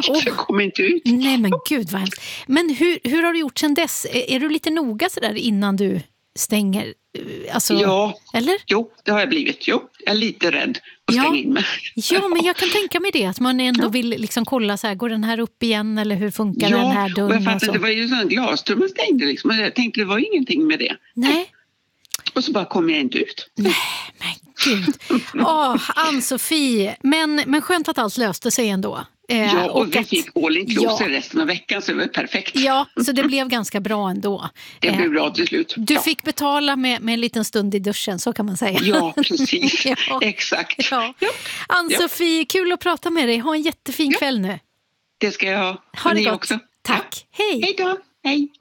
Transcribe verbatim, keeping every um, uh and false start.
Oh. Jag kommer inte ut. Nej men gud vad hemskt. Men hur, hur har du gjort sedan dess? Är, är du lite noga sådär innan du stänger? Alltså, ja, eller? Jo, det har jag blivit. Jo, jag är lite rädd att ja. stänga in mig. Ja, men jag kan tänka mig det. Att man ändå ja. vill liksom kolla så här, går den här upp igen eller hur funkar ja, den här dörren? och jag fattade, och så. det var ju sån glasdörr man stängde liksom. Jag tänkte det var ingenting med det. Nej. Och så bara kom jag inte ut. Nej, men gud. Åh, Ann-Sofie. Men, men skönt att allt löste sig ändå. Eh, Ja, och, och vi att, fick all inclusive ja. resten av veckan, så det var perfekt. Ja, så det blev ganska bra ändå. Det blev Eh, bra till slut. Du ja. fick betala med, med en liten stund i duschen, så kan man säga. Ja, precis. ja. Exakt. Ja. Ja. Ann-Sofie, kul att prata med dig. Ha en jättefin Ja. kväll nu. Det ska jag ha. Ha Och det ni gott. också. Tack. Ja. Hej. Hej då. Hej.